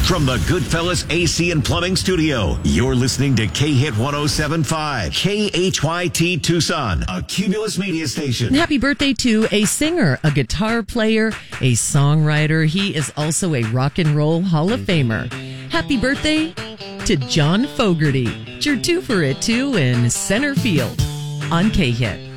From the Goodfellas AC and Plumbing Studio, you're listening to K-Hit 107.5, KHYT Tucson, a Cumulus media station. Happy birthday to a singer, a guitar player, a songwriter. He is also a rock and roll Hall of Famer. Happy birthday to John Fogerty. It's your 2 for It 2 in center field on K-Hit.